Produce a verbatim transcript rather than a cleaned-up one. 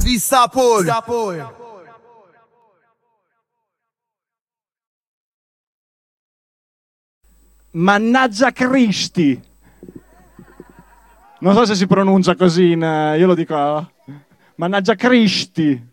Vista Paul. Vista Paul. Mannaggia Cristi. Non so se si pronuncia così, in, io lo dico. Mannaggia Cristi.